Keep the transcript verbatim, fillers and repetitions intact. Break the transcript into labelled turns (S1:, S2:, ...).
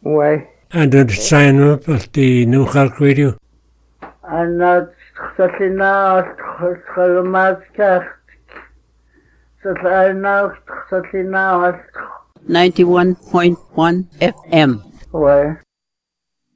S1: Ouais.
S2: And the sign up at the New Halk Radio.
S1: And that's Salina, Salamaska, Salina, Salina,
S3: ninety-one point one F M.
S1: Ouais.